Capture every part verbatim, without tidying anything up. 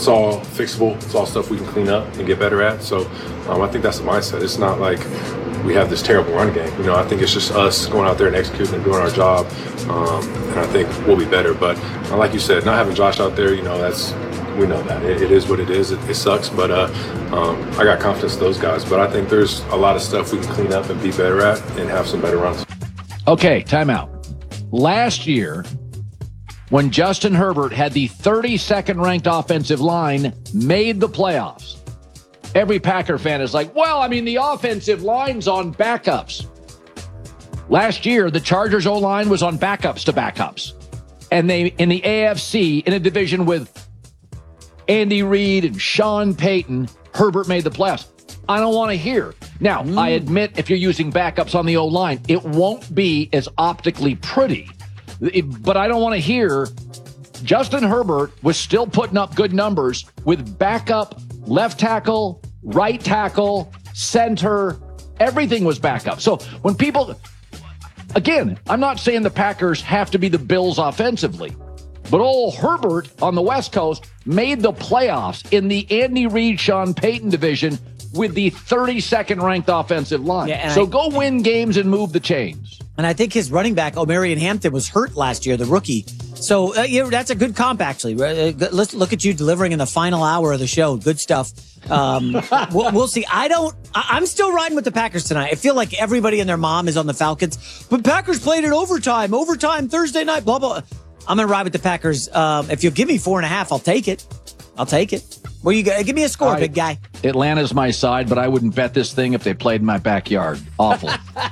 it's all fixable. It's all stuff we can clean up and get better at. So um, I think that's the mindset. It's not like we have this terrible run game. You know, I think it's just us going out there and executing and doing our job. Um, and I think we'll be better. But uh, like you said, not having Josh out there, you know, that's we know that. It, it is what it is. It, it sucks. But uh, um, I got confidence in those guys. But I think there's a lot of stuff we can clean up and be better at and have some better runs. Okay, timeout. Last year, when Justin Herbert had the thirty-second ranked offensive line, made the playoffs, every Packer fan is like, well, I mean, the offensive line's on backups. Last year, the Chargers O-line was on backups to backups. And they, in the A F C, in a division with Andy Reid and Sean Payton, Herbert made the playoffs. I don't want to hear. Now, mm. I admit if you're using backups on the O-line, it won't be as optically pretty. It, but I don't want to hear Justin Herbert was still putting up good numbers with backup left tackle, right tackle, center. Everything was backup. So when people, again, I'm not saying the Packers have to be the Bills offensively, but old Herbert on the West Coast made the playoffs in the Andy Reid, Sean Payton division with the thirty-second ranked offensive line. Yeah, so I, go win games and move the chains. And I think his running back, Omarion Hampton, was hurt last year, the rookie. So uh, yeah, that's a good comp, actually. Uh, let's look at you delivering in the final hour of the show. Good stuff. Um, we'll, we'll see. I don't. I, I'm still riding with the Packers tonight. I feel like everybody and their mom is on the Falcons. But Packers played in overtime. Overtime Thursday night. Blah blah. I'm gonna ride with the Packers. Um, if you'll give me four and a half, I'll take it. I'll take it. Where you go? Give me a score, I, big guy. Atlanta's my side, but I wouldn't bet this thing if they played in my backyard. Awful.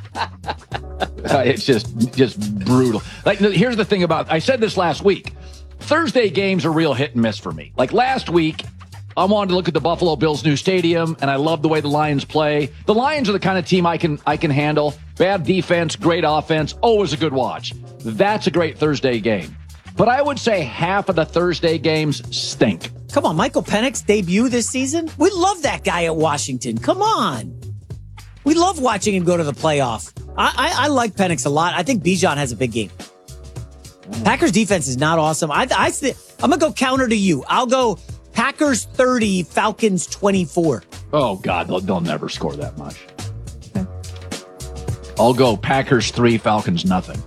uh, it's just just brutal. Like, here's the thing about, I said this last week. Thursday games are real hit and miss for me. Like last week, I wanted to look at the Buffalo Bills' new stadium, and I love the way the Lions play. The Lions are the kind of team I can I can handle. Bad defense, great offense, always a good watch. That's a great Thursday game. But I would say half of the Thursday games stink. Come on, Michael Penix debut this season? We love that guy at Washington. Come on. We love watching him go to the playoff. I, I, I like Penix a lot. I think Bijan has a big game. Packers defense is not awesome. I, I, I'm going to go counter to you. I'll go Packers thirty, Falcons twenty-four. Oh, God, they'll, they'll never score that much. Okay. I'll go Packers three, Falcons nothing.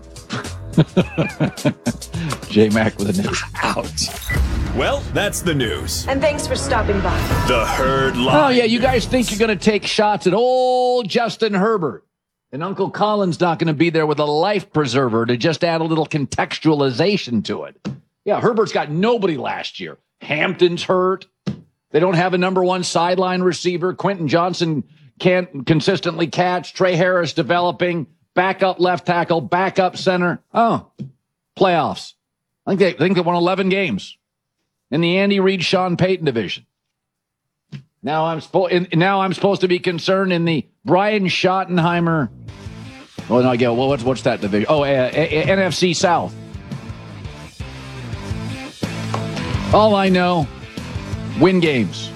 J-Mac with a news. Ouch. Well, that's the news. And thanks for stopping by. The Herd Live. Oh, yeah, you guys think you're going to take shots at old Justin Herbert. And Uncle Colin's not going to be there with a life preserver to just add a little contextualization to it. Yeah, Herbert's got nobody last year. Hampton's hurt. They don't have a number one sideline receiver. Quentin Johnson can't consistently catch. Trey Harris developing. Backup left tackle, backup center. Oh, playoffs. I think they I think they won eleven games in the Andy Reid, Sean Payton division. Now I'm supposed now I'm supposed to be concerned in the Brian Schottenheimer. Oh no, I get well. What's what's that division? Oh, uh, N F C South. All I know, win games.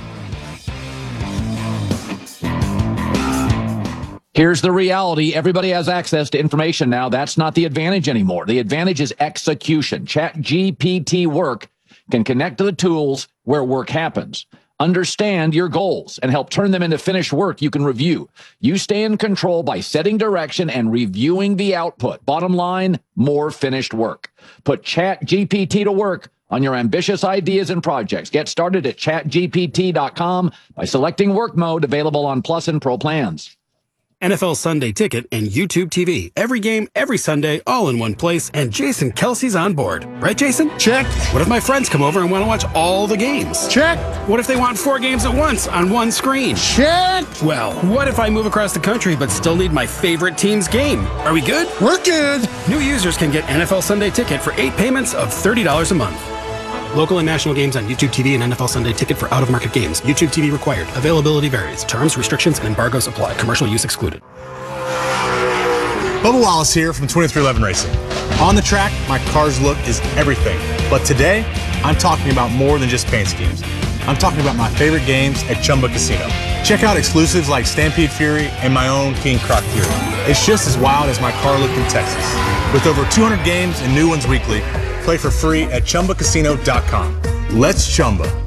Here's the reality. Everybody has access to information now. That's not the advantage anymore. The advantage is execution. ChatGPT Work can connect to the tools where work happens. Understand your goals and help turn them into finished work you can review. You stay in control by setting direction and reviewing the output. Bottom line, more finished work. Put ChatGPT to work on your ambitious ideas and projects. Get started at chat G P T dot com by selecting work mode, available on Plus and Pro plans. N F L Sunday Ticket and YouTube T V. Every game, every Sunday, all in one place, and Jason Kelsey's on board. Right, Jason? Check. What if my friends come over and want to watch all the games? Check. What if they want four games at once on one screen? Check. Well, what if I move across the country but still need my favorite team's game? Are we good? We're good. New users can get N F L Sunday Ticket for eight payments of thirty dollars a month. Local and national games on YouTube T V and N F L Sunday Ticket for out-of-market games. YouTube T V required. Availability varies. Terms, restrictions, and embargoes apply. Commercial use excluded. Bubba Wallace here from twenty-three eleven Racing. On the track, my car's look is everything. But today, I'm talking about more than just paint schemes. I'm talking about my favorite games at Chumba Casino. Check out exclusives like Stampede Fury and my own King Croc Fury. It's just as wild as my car look in Texas. With over two hundred games and new ones weekly, play for free at chumba casino dot com. Let's Chumba.